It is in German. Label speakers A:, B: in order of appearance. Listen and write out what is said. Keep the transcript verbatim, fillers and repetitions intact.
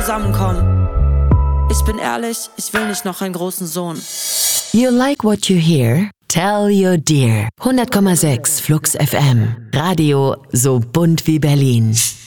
A: zusammenkommen. Ich bin ehrlich, ich will nicht noch einen großen Sohn.
B: You like what you hear? Tell your dear. hundert Komma sechs Flux F M. Radio so bunt wie Berlin.